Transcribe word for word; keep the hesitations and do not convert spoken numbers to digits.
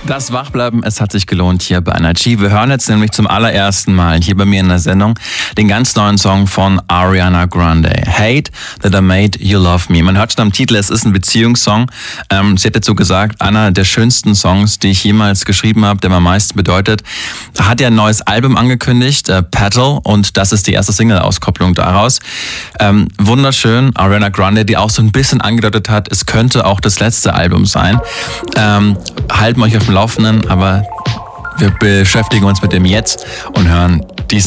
Das Wachbleiben, es hat sich gelohnt hier bei Energy. Wir hören jetzt nämlich zum allerersten Mal hier bei mir in der Sendung den ganz neuen Song von Ariana Grande. Hate That I Made You Love Me. Man hört schon am Titel, es ist ein Beziehungssong. Ähm, sie hat dazu gesagt, einer der schönsten Songs, die ich jemals geschrieben habe, der mir am meisten bedeutet. Hat ja ein neues Album angekündigt, äh, Petal, und das ist die erste Single-Auskopplung daraus. Ähm, wunderschön, Ariana Grande, die auch so ein bisschen angedeutet hat, es könnte auch das letzte Album sein. Ähm, halten wir euch auf dem Laufenden, aber wir beschäftigen uns mit dem Jetzt und hören diesen